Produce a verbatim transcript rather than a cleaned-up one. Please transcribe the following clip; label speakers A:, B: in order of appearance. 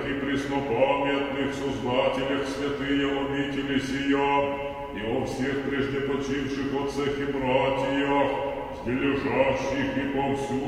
A: и преснопамятных создателях святые обители сия, и о всех прежде почивших отцах и братьях, где лежащих и повсюду